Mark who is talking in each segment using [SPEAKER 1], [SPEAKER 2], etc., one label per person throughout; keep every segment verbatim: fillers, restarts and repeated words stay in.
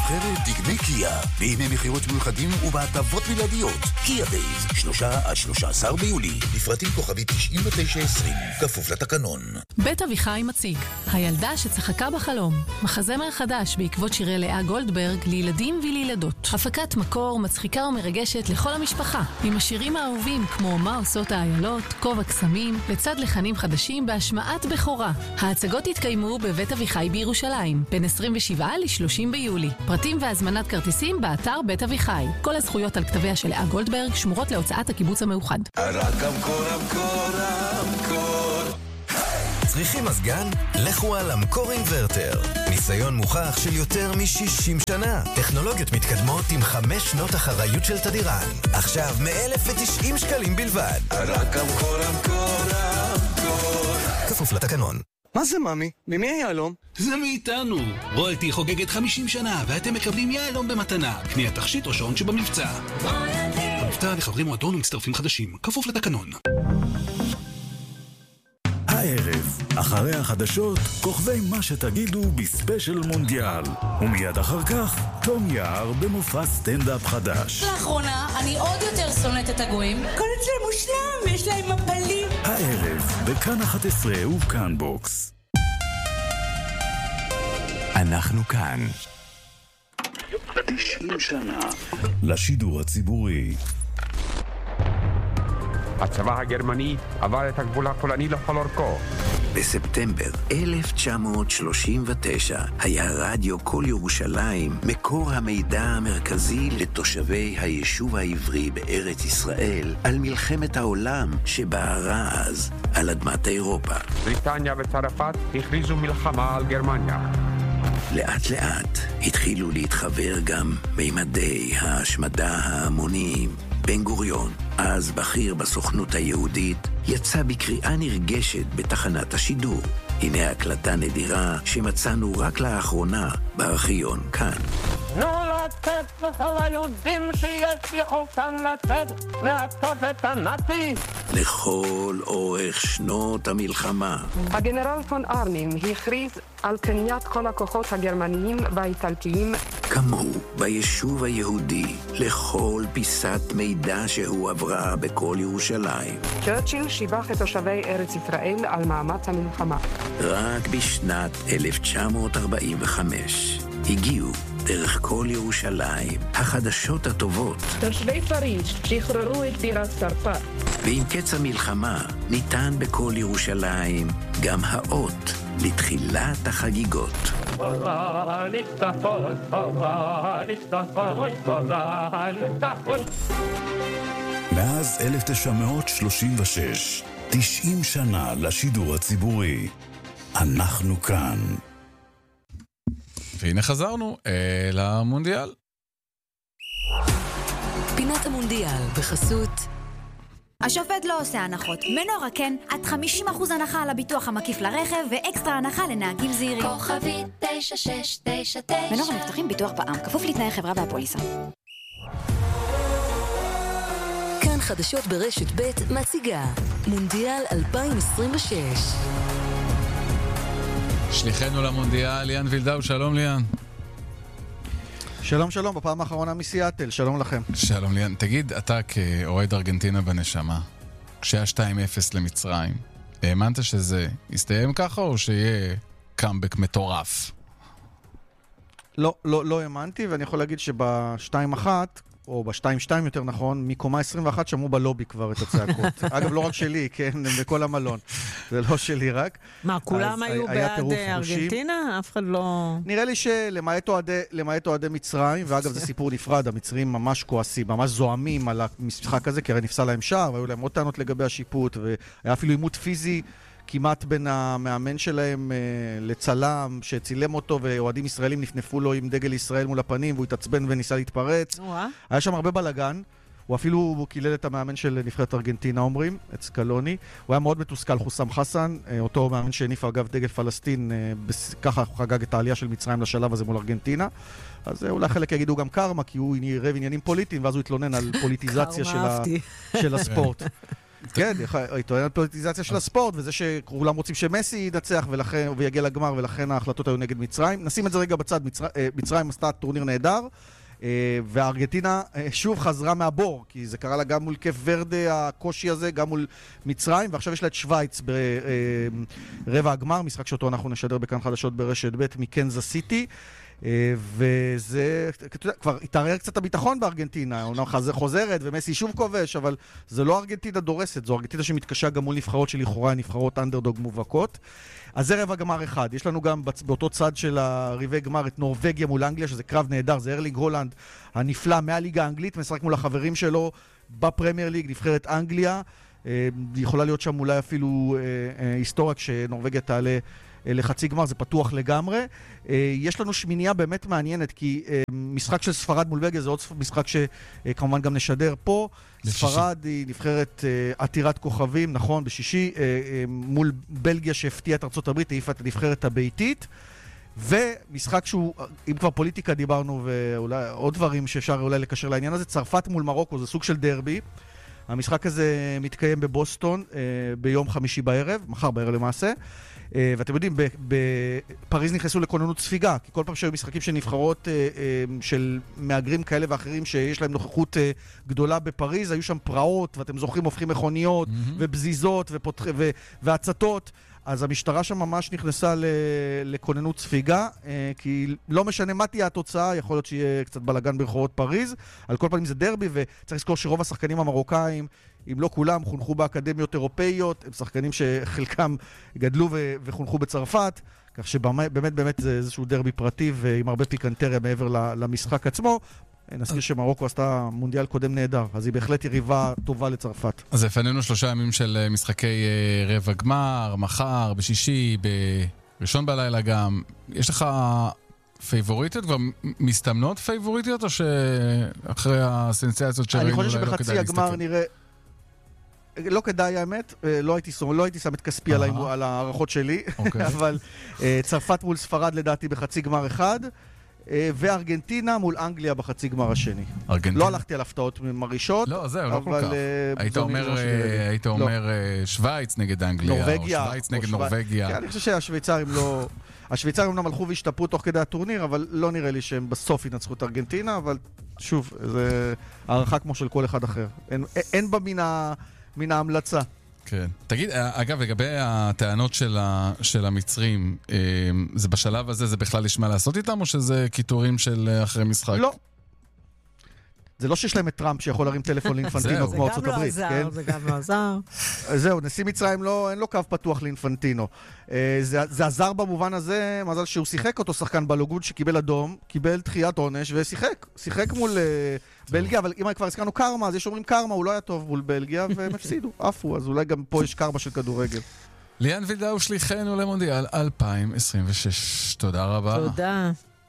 [SPEAKER 1] נבחרת דגמי קיה, בימי מחירות מיוחדים ובהטבות בלעדיות. קיה דייז, שלושה עד שלושה עשר ביולי. לפרטים כוכבי תשעים ותשע עשרים, כפוף לתקנון.
[SPEAKER 2] בית אביחי מציג הילדה שצחקה בחלום, מחזמר חדש בעקבות שירי לאה גולדברג לילדים ולילדות. הפקת מקור מצחיקה ומרגשת לכל המשפחה, עם השירים האהובים כמו מה עושות האיילות, כובע קסמים, לצד לחנים חדשים בהשמעת בכורה. ההצגות התקיימו בבית אביחי בירושלים, בין עשרים ושבעה ל-שלושים ביולי. פרטים והזמנת כרטיסים באתר בית אביחי. כל הזכויות על כתביה של לאה גולדברג שמורות להוצאת הקיבוץ המאוחד.
[SPEAKER 3] צריכים מזגן? לכו על אמקור אינברטר. ניסיון מוכח של יותר מ-שישים שנה. טכנולוגיות מתקדמות עם חמש שנות אחריות של תדירן. עכשיו מ-אלף ותשעים שקלים בלבד. רק אמקור, אמקור, אמקור. כפוף לתקנון.
[SPEAKER 4] מה זה ממי? ממי היהלום?
[SPEAKER 5] זה מאיתנו. רויאלטי חוגגת חמישים שנה ואתם מקבלים יהלום במתנה. קניית תכשיט או שעון שבמבצע. המבצע לחברים מועדון ומצטרפים חדשים. כפוף לתקנון.
[SPEAKER 6] הערב, אחרי החדשות, כוכבי מה שתגידו בספיישל מונדיאל. ומיד אחר כך, תום יער במופע סטנדאפ חדש.
[SPEAKER 7] לאחרונה, אני עוד יותר שונאת את הגויים. כל אצלם מושלם, יש להם מפלים.
[SPEAKER 6] הערב, בכאן אחת עשרה ובכאן בוקס.
[SPEAKER 3] אנחנו כאן.
[SPEAKER 6] תשעים שנה לשידור הציבורי.
[SPEAKER 8] הצבא הגרמני עבר את הגבול הפולני לכל אורכו.
[SPEAKER 3] בספטמבר אלף תשע מאות שלושים ותשע היה רדיו כל ירושלים מקור המידע המרכזי לתושבי היישוב העברי בארץ ישראל על מלחמת העולם שבערה אז על אדמת אירופה.
[SPEAKER 8] בריטניה וצרפת הכריזו מלחמה על גרמניה.
[SPEAKER 3] לאט לאט התחילו להתחבר גם מימדי ההשמדה ההמוניים. בן גוריון, אז בכיר בסוכנות היהודית, יצא בקריאה נרגשת בתחנת השידור. הנה הקלטה נדירה שמצאנו רק לאחרונה בארכיון כאן.
[SPEAKER 9] נו לתת לכל היהודים שיש יכולתם לצאת מהתופת הנאצי.
[SPEAKER 3] לכל אורך שנות המלחמה.
[SPEAKER 10] הגנרל פון ארנים הכריז על קניית כל הכוחות הגרמניים והאיטלקיים.
[SPEAKER 3] כמוהו ביישוב היהודי לכל פיסת מידע שהוא עברה בכל ירושלים.
[SPEAKER 10] צ'רצ'יל שיבח את תושבי ארץ ישראל על מאמץ המלחמה.
[SPEAKER 3] רק בשנת אלף תשע מאות ארבעים וחמש הגיעו דרך כל ירושלים החדשות הטובות.
[SPEAKER 10] תושבי פריז שחררו את בירת צרפת.
[SPEAKER 3] ועם קץ המלחמה ניתן בכל ירושלים גם האות לתחילת החגיגות.
[SPEAKER 6] מאז אלף תשע מאות שלושים ושש, תשעים שנה לשידור הציבורי. אנחנו כאן.
[SPEAKER 11] והנה חזרנו אל המונדיאל.
[SPEAKER 12] פינת המונדיאל בחסות
[SPEAKER 13] השופט לא עושה הנחות. מנורה כן, עד חמישים אחוז הנחה על הביטוח המקיף לרכב ואקסטרה הנחה לנהגים זהירים.
[SPEAKER 12] כוכבי תשע שש תשע תשע.
[SPEAKER 13] מנורה מבטחים ביטוח בע"מ, כפוף לתנאי חברה והפוליסה.
[SPEAKER 12] כאן חדשות ברשת ב' מציגה מונדיאל אלפיים עשרים ושש.
[SPEAKER 11] שליחנו למונדיאל, ליאן וילדאו, שלום ליאן.
[SPEAKER 14] שלום שלום, בפעם האחרונה מסיאטל, שלום לכם.
[SPEAKER 11] שלום ליאן, תגיד, אתה כאוהד ארגנטינה בנשמה, כשהיה שתיים אפס למצרים, האמנת שזה יסתיים ככה או שיהיה קאמבק מטורף?
[SPEAKER 14] לא, לא, לא האמנתי, ואני יכול להגיד שב-שתיים אחת, או ב-שתיים שתיים יותר נכון, מקומה עשרים ואחת שמעו בלובי כבר את הצעקות. אגב, לא רק שלי, כן, בכל המלון. זה לא שלי רק.
[SPEAKER 15] מה, כולם היו בעד ארגנטינה? אף אחד לא...
[SPEAKER 14] נראה לי שלמעט אוהדי מצרים, ואגב זה סיפור נפרד, המצרים ממש כועסים, ממש זועמים על המשחק הזה, כי הרי נפסל להם שער, והיו להם עוד טענות לגבי השיפוט, והיה אפילו עימות פיזי כמעט בין המאמן שלהם לצלם שצילם אותו, ואוהדים ישראלים נפנפו לו עם דגל ישראל מול הפנים, והוא התעצבן וניסה להתפרץ. היה שם הרבה בלגן. הוא אפילו קילל את המאמן של נבחרת ארגנטינה, אומרים, את סקלוני. הוא היה מאוד מתוסכל, חוסם חסן, אותו מאמן שהניף אגב דגל פלסטין, ככה הוא חגג את העלייה של מצרים לשלב הזה מול ארגנטינה. אז אולי חלק יגידו גם קרמה, כי הוא עירב עניינים פוליטיים, ואז הוא התלונן על פוליטיזציה של הספורט. כן, היא טוענת פוליטיזציה של הספורט, וזה שכולם רוצים שמסי ינצח ויגיע לגמר, ולכן ההחלטות היו נגד מצרים. נשים את זה רגע בצד, מצרים עשתה טורניר נהדר, והארגנטינה שוב חזרה מהבור, כי זה קרה לה גם מול קף ורדה, הקושי הזה, גם מול מצרים, ועכשיו יש לה את שוויץ ברבע הגמר, משחק שאותו אנחנו נשדר בכאן חדשות ברשת ב' מקנזס סיטי, וזה כבר התערער קצת הביטחון בארגנטינה, אומנם חוזרת ומסי שוב כובש, אבל זה לא ארגנטינה דורסת, זו ארגנטינה שמתקשה גם מול נבחרות שלכאורה נבחרות אנדרדוג מובהקות. אז זה רבע גמר אחד. יש לנו גם באותו צד של הרבעי גמר את נורווגיה מול אנגליה, שזה קרב נהדר, זה ארלינג הולנד הנפלא מהליגה האנגלית, משחק מול החברים שלו בפרמייר ליג, נבחרת אנגליה. יכולה להיות שם אולי אפילו היסטוריה כשנורווגיה תעלה לחצי גמר, זה פתוח לגמרי. יש לנו שמיניה באמת מעניינת, כי משחק של ספרד מול בלגיה זה עוד משחק שכמובן גם נשדר פה. ספרד היא נבחרת עתירת כוכבים, נכון, בשישי, מול בלגיה שהפתיעה את ארצות הברית, העיפה את הנבחרת הביתית. ומשחק שהוא, אם כבר פוליטיקה דיברנו ואולי עוד דברים שאפשר אולי לקשר לעניין הזה, צרפת מול מרוקו, זה סוג של דרבי. המשחק הזה מתקיים בבוסטון ביום חמישי בערב, מחר בערב למעשה. ואתם יודעים, בפריז נכנסו לכוננות ספיגה, כי כל פעם שהיו משחקים של נבחרות של מאגרים כאלה ואחרים שיש להם נוכחות גדולה בפריז, היו שם פרעות, ואתם זוכרים, הופכים מכוניות ובזיזות והצתות. אז המשטרה שם ממש נכנסה לכוננות ספיגה, כי לא משנה מה תהיה התוצאה, יכול להיות שיהיה קצת בלגן ברחובות פריז. על כל פעמים זה דרבי, וצריך לזכור שרוב השחקנים המרוקאים, אם לא כולם, חונכו באקדמיות אירופאיות, הם שחקנים שחלקם גדלו וחונכו בצרפת, כך שבאמת באמת זה איזשהו דרבי פרטי ועם הרבה פיקנטריה מעבר למשחק עצמו. נזכיר שמרוקו עשתה מונדיאל קודם נהדר, אז היא בהחלט יריבה טובה לצרפת.
[SPEAKER 11] אז לפנינו שלושה ימים של משחקי רבע גמר, מחר, בשישי, בראשון בלילה גם. יש לך פייבוריטיות? כבר מסתמנות פייבוריטיות, או שאחרי הסנסציות שראינו
[SPEAKER 14] אני חושב
[SPEAKER 11] אולי לא כדאי
[SPEAKER 14] שבחצי הגמר נראה... לא כדאי האמת, לא הייתי, לא הייתי שם את כספי על הערכות שלי, אבל צרפת מול ספרד לדעתי בחצי גמר אחד, וארגנטינה מול אנגליה בחצי גמר השני. לא הלכתי על הפתעות מרעישות.
[SPEAKER 11] לא, זהו, לא כל כך. היית אומר שוויץ נגד אנגליה, או שוויץ נגד נורווגיה.
[SPEAKER 14] אני חושב שהשוויצרים לא... השוויצרים אמנם הלכו והשתפרו תוך כדי הטורניר, אבל לא נראה לי שהם בסוף ינצחו את ארגנטינה, אבל שוב, זה הערכה כמו של כל אחד אחר. אין בה מן ההמלצה.
[SPEAKER 11] כן. תגיד, אגב, לגבי הטענות של, ה, של המצרים, זה בשלב הזה, זה בכלל יש מה לעשות איתם, או שזה כיתורים של אחרי משחק?
[SPEAKER 14] לא. זה לא שיש להם את טראמפ שיכול להרים טלפון לאינפנטינו כמו ארצות הברית.
[SPEAKER 15] זה גם לא עזר, זה גם לא עזר.
[SPEAKER 14] זהו, נשיא מצרים לא, אין לו קו פתוח לאינפנטינו. זה, זה עזר במובן הזה, מזל שהוא שיחק אותו שחקן בלוגוד שקיבל אדום, קיבל דחיית עונש ושיחק. שיחק מול בלגיה, אבל אם כבר הזכרנו קרמה, אז יש אומרים קרמה, הוא לא היה טוב מול בלגיה, והם הפסידו, עפו, אז אולי גם פה יש קרמה של כדורגל.
[SPEAKER 11] ליאן וילדאו שליחנו למונדיאל אלפיים עשרים ושש. תודה רבה.
[SPEAKER 15] תודה.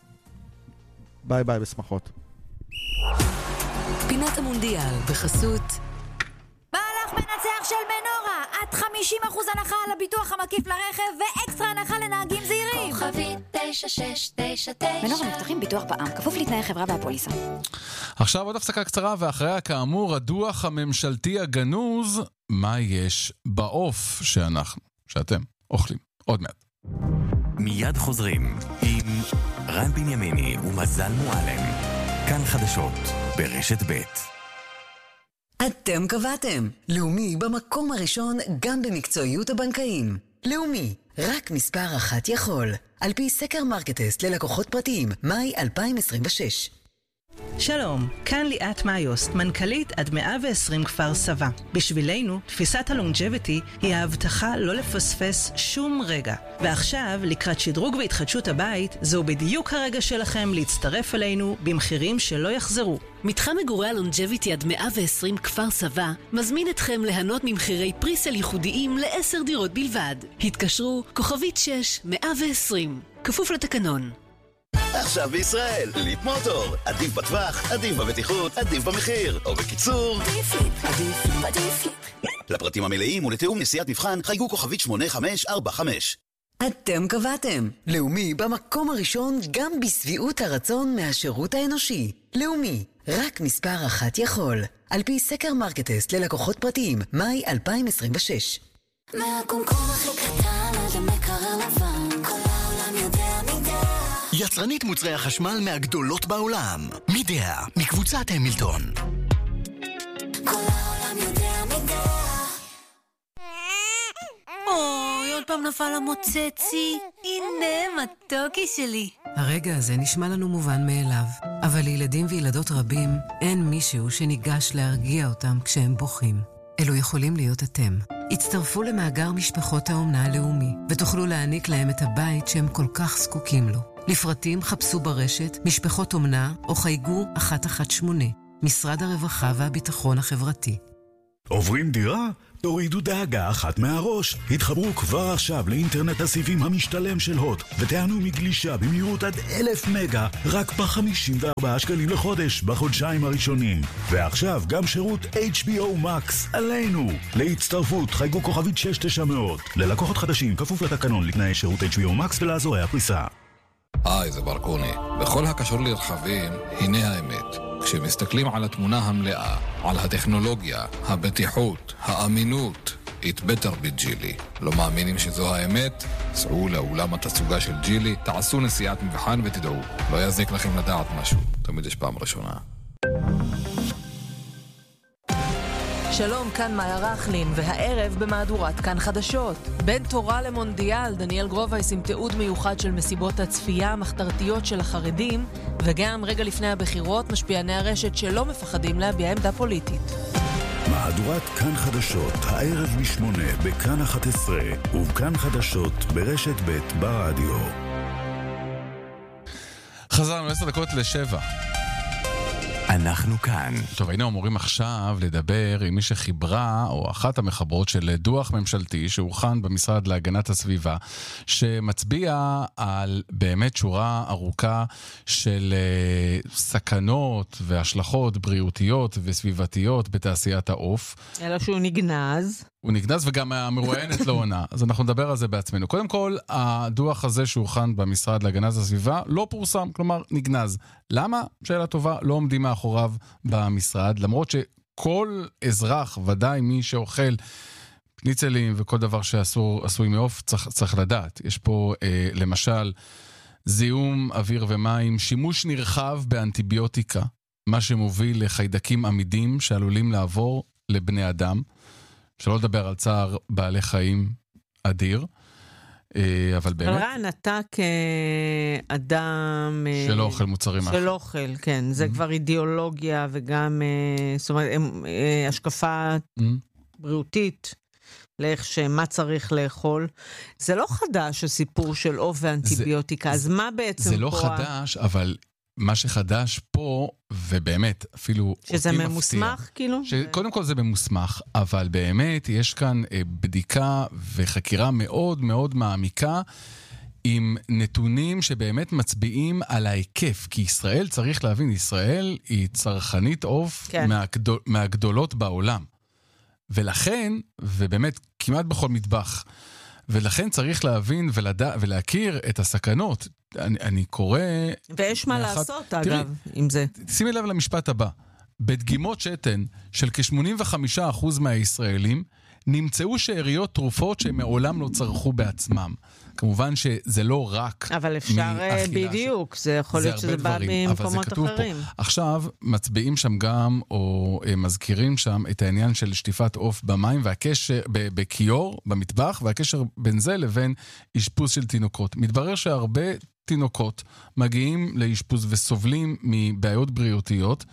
[SPEAKER 14] ביי ביי, בשמחות.
[SPEAKER 12] פינת המונדיאל בחסות
[SPEAKER 13] מהלך מנצח של מנורה, עד חמישים אחוז הנחה על הביטוח המקיף לרכב ואקסטרה הנחה לנהגים זהירים.
[SPEAKER 16] כוכבית תשע שש תשע תשע.
[SPEAKER 13] מנורה מבטחים ביטוח בע"מ, כפוף לתנאי חברה והפוליסה.
[SPEAKER 11] עכשיו עוד הפסקה קצרה, ואחריה כאמור הדוח הממשלתי הגנוז, מה יש בעוף שאנחנו, שאתם אוכלים. עוד מעט.
[SPEAKER 17] מיד חוזרים עם רן בנימיני ומזל מועלם. כאן חדשות ברשת ב'.
[SPEAKER 12] אתם קבעתם. לאומי במקום הראשון גם במקצועיות הבנקאים. לאומי, רק מספר אחת יכול. על פי סקר מרקטסט ללקוחות פרטיים, מאי אלפיים עשרים ושש.
[SPEAKER 18] שלום, כאן ליאת מאיוסט, מנכ"לית עד מאה ועשרים כפר סבא. בשבילנו, תפיסת הלונג'ביטי היא ההבטחה לא לפספס שום רגע. ועכשיו, לקראת שדרוג והתחדשות הבית, זהו בדיוק הרגע שלכם להצטרף אלינו במחירים שלא יחזרו.
[SPEAKER 2] מתחם מגורי הלונג'ביטי עד מאה ועשרים כפר סבא מזמין אתכם ליהנות ממחירי פריסל ייחודיים לעשר דירות בלבד. התקשרו כוכבית שש מאה ועשרים. כפוף לתקנון.
[SPEAKER 1] עכשיו בישראל, ליפ מוטור. עדיף בטווח, עדיף בבטיחות, עדיף במחיר. או בקיצור,
[SPEAKER 16] עדיף ליפ, עדיף ליפ, עדיף ליפ.
[SPEAKER 1] לפרטים המלאים ולתיאום נסיעת מבחן, חייגו כוכבית שמונה חמש ארבע חמש.
[SPEAKER 12] אתם קבעתם. לאומי במקום הראשון גם בסביעות הרצון מהשירות האנושי. לאומי, רק מספר אחת יכול. על פי סקר מרקטסט ללקוחות פרטיים, מאי אלפיים עשרים ושש.
[SPEAKER 16] מהקומקום הכי קטן עד המקרר לבן, כל העולם יודע מידע.
[SPEAKER 1] יצרנית מוצרי החשמל מהגדולות בעולם, מידע, מקבוצת המילטון.
[SPEAKER 16] כל העולם יודע מידע. אוי, עוד פעם נפל המוצצי. הנה, מתוקי שלי.
[SPEAKER 19] הרגע הזה נשמע לנו מובן מאליו, אבל לילדים וילדות רבים אין מישהו שניגש להרגיע אותם כשהם בוכים. אלו יכולים להיות אתם. הצטרפו למאגר משפחות האומנה הלאומי, ותוכלו להעניק להם את הבית שהם כל כך זקוקים לו. לפרטים חפשו ברשת משפחות אומנה או חייגו אחת אחת שמונה, משרד הרווחה והביטחון החברתי.
[SPEAKER 6] עוברים דירה? תורידו דאגה אחת מהראש. התחברו כבר עכשיו לאינטרנט הסיבים המשתלם של הוט, ותענו מגלישה במהירות עד אלף מגה, רק ב-חמישים וארבעה שקלים לחודש בחודשיים הראשונים. ועכשיו גם שירות אייץ' בי או Max עלינו. להצטרפות חייגו כוכבית שש תשע מאות. ללקוחות חדשים כפוף לתקנון לתנאי שירות אייץ' בי או Max ולאזורי הפריסה.
[SPEAKER 20] היי, זה ברקוני. בכל הקשור לרכבים, הנה האמת. כשמסתכלים על התמונה המלאה, על הטכנולוגיה, הבטיחות, האמינות, it better be ג'ילי. לא מאמינים שזו האמת? סעו לאולם התצוגה של ג'ילי, תעשו נסיעת מבחן ותדעו. לא יזיק לכם לדעת משהו. תמיד יש פעם ראשונה.
[SPEAKER 21] שלום, כאן מאיה רחלין, והערב במהדורת כאן חדשות. בין תורה למונדיאל, דניאל גרובייס עם תיעוד מיוחד של מסיבות הצפייה המחתרתיות של החרדים, וגם רגע לפני הבחירות משפיעני הרשת שלא מפחדים להביע עמדה פוליטית.
[SPEAKER 6] מהדורת כאן חדשות, הערב משמונה בכאן אחת עשרה, ובכאן חדשות ברשת ב' ברדיו.
[SPEAKER 11] חזרנו עשר דקות לשבע.
[SPEAKER 17] אנחנו כאן.
[SPEAKER 11] טוב, היינו אמורים עכשיו לדבר עם מי שחיברה, או אחת המחברות של דוח ממשלתי שהוכן במשרד להגנת הסביבה, שמצביע על באמת שורה ארוכה של uh, סכנות והשלכות בריאותיות וסביבתיות בתעשיית העוף.
[SPEAKER 15] אלא שהוא נגנז.
[SPEAKER 11] הוא נגנז וגם המרואיינת לא עונה, אז אנחנו נדבר על זה בעצמנו. קודם כל, הדוח הזה שהוכן במשרד להגנת הסביבה לא פורסם, כלומר נגנז. למה? שאלה טובה, לא עומדים מאחוריו במשרד, למרות שכל אזרח, ודאי מי שאוכל ניצלים וכל דבר שעשוי מעוף, צריך, צריך לדעת. יש פה אה, למשל זיהום אוויר ומים, שימוש נרחב באנטיביוטיקה, מה שמוביל לחיידקים עמידים שעלולים לעבור לבני אדם, שלא לדבר על צער בעלי חיים אדיר, אבל באמת...
[SPEAKER 15] רן, אתה כאדם...
[SPEAKER 11] שלא אוכל מוצרים אחרים.
[SPEAKER 15] שלא אוכל, כן. זה כבר אידיאולוגיה וגם, זאת אומרת, השקפה בריאותית, לאיך שמה צריך לאכול. זה לא חדש, הסיפור של עוף ואנטיביוטיקה, אז מה בעצם פה...
[SPEAKER 11] זה לא חדש, אבל... מה שחדש פה, ובאמת, אפילו...
[SPEAKER 15] שזה ממוסמך, כאילו?
[SPEAKER 11] קודם כל זה ממוסמך, אבל באמת יש כאן בדיקה וחקירה מאוד מאוד מעמיקה, עם נתונים שבאמת מצביעים על ההיקף, כי ישראל, צריך להבין, ישראל היא צרכנית עוף כן. מהגדול, מהגדולות בעולם. ולכן, ובאמת כמעט בכל מטבח, ולכן צריך להבין ולדע, ולהכיר את הסכנות. אני, אני קורא...
[SPEAKER 15] ויש מה מאחת, לעשות, תראי, אגב, עם זה.
[SPEAKER 11] שימי לב למשפט הבא. בדגימות שתן של כ-שמונים וחמישה אחוז מהישראלים, נמצאו שאריות תרופות שמעולם לא צרכו בעצמם. כמובן שזה לא רק
[SPEAKER 15] אבל אפשר בדיוק, זה יכול להיות שזה בא ממקומות אחרים.
[SPEAKER 11] פה. עכשיו מצביעים שם גם, או מזכירים שם את העניין של שטיפת עוף במים, והקשר, בקיור, במטבח, והקשר בין זה לבין אשפוז של תינוקות. מתברר שהרבה תינוקות מגיעים לאשפוז וסובלים מבעיות בריאותיות,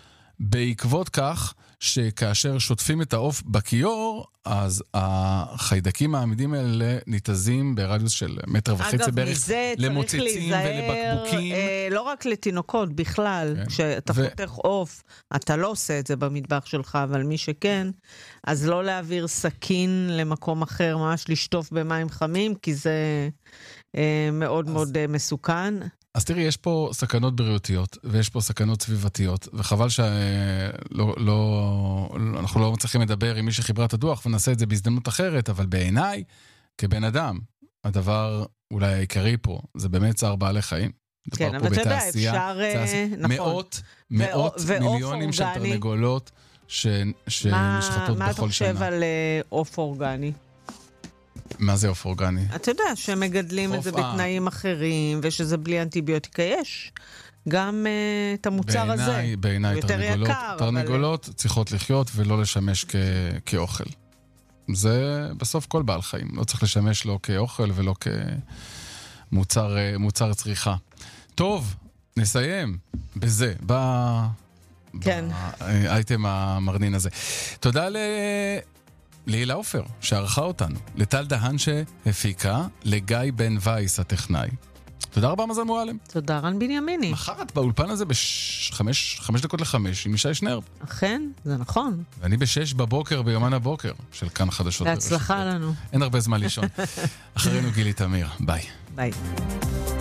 [SPEAKER 11] בעקבות כך שכאשר שוטפים את העוף בקיור, אז החיידקים העמידים האלה ניתזים ברדיוס של מטר וחצי בערך למוצצים ולבקבוקים.
[SPEAKER 15] אה, לא רק לתינוקות, בכלל. כן. כשאתה ו... חותך עוף, אתה לא עושה את זה במטבח שלך, אבל מי שכן, אז לא להעביר סכין למקום אחר, ממש לשטוף במים חמים, כי זה אה, מאוד אז... מאוד אה, מסוכן.
[SPEAKER 11] אז תראי, יש פה סכנות בריאותיות, ויש פה סכנות סביבתיות, וחבל שלא, לא, אנחנו לא מצליחים לדבר עם מי שחיברה את הדוח, ונעשה את זה בהזדמנות אחרת, אבל בעיניי, כבן אדם, הדבר אולי העיקרי פה, זה באמת צער בעלי חיים.
[SPEAKER 15] כן, אבל אתה יודע, אפשר...
[SPEAKER 11] נכון. מאות, מאות מיליונים של תרנגולות, שנשחטות
[SPEAKER 15] מה אתה
[SPEAKER 11] בכל
[SPEAKER 15] חושב
[SPEAKER 11] שנה.
[SPEAKER 15] על אה, עוף אורגני?
[SPEAKER 11] מה זה עוף אורגני?
[SPEAKER 15] אתה יודע שמגדלים את זה
[SPEAKER 11] חוף, אה.
[SPEAKER 15] בתנאים אחרים, ושזה בלי אנטיביוטיקה. יש גם אה, את המוצר הזה.
[SPEAKER 11] בעיניי, בעיניי
[SPEAKER 15] יותר
[SPEAKER 11] תרנגולות,
[SPEAKER 15] יקר,
[SPEAKER 11] תרנגולות
[SPEAKER 15] אבל...
[SPEAKER 11] צריכות לחיות ולא לשמש כ, כאוכל. זה בסוף כל בעל חיים. לא צריך לשמש לו כאוכל ולא כמוצר מוצר צריכה. טוב, נסיים בזה, ב...
[SPEAKER 15] כן.
[SPEAKER 11] באייטם המרנין הזה. תודה ל... לילה אופר, שערכה אותנו. לטל דהן שהפיקה, לגיא בן וייס הטכנאי. תודה רבה, מזל מועלם.
[SPEAKER 15] תודה, רן בנימיני.
[SPEAKER 11] מחר את באולפן הזה בחמש חמש דקות לחמש עם ישי שנרב.
[SPEAKER 15] אכן, זה נכון.
[SPEAKER 11] ואני בשש בבוקר ביומן הבוקר של כאן חדשות.
[SPEAKER 15] בהצלחה לנו.
[SPEAKER 11] אין הרבה זמן לישון. אחרינו גילי תמיר. ביי.
[SPEAKER 15] ביי.